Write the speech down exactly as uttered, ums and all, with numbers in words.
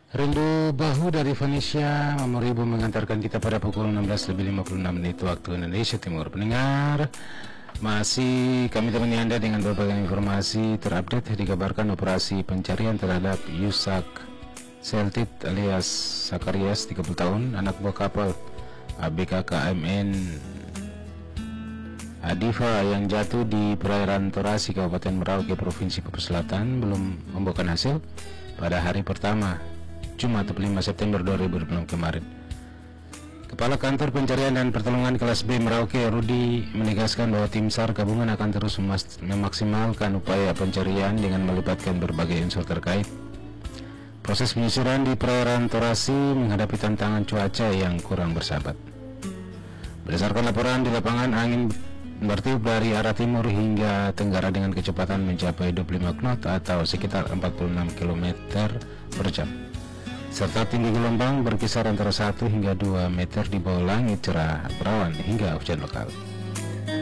Rindu Bahu dari Venesia Memoribu mengantarkan kita pada pukul enam belas lebih lima puluh enam menit waktu Indonesia Timur. Pendengar, masih kami temani Anda dengan berbagai informasi terupdate. Dikabarkan operasi pencarian terhadap Yusak Seltit alias Sakarias tiga puluh tahun, anak buah kapal A B K K M N Adiva yang jatuh di perairan Torasi, Kabupaten Merauke, Provinsi Papua Selatan belum membuahkan hasil pada hari pertama Jumat lima September dua ribu dua puluh enam kemarin. Kepala Kantor Pencarian dan Pertolongan Kelas B Merauke, Rudi, menegaskan bahwa tim SAR gabungan akan terus memaksimalkan upaya pencarian dengan melibatkan berbagai unsur terkait. Proses penyisiran di perairan Torasi menghadapi tantangan cuaca yang kurang bersahabat. Berdasarkan laporan di lapangan, angin bertiup dari arah timur hingga tenggara dengan kecepatan mencapai dua puluh lima knot atau sekitar empat puluh enam kilometer per jam, serta tinggi gelombang berkisar antara satu hingga dua meter di bawah langit cerah berawan hingga hujan lokal.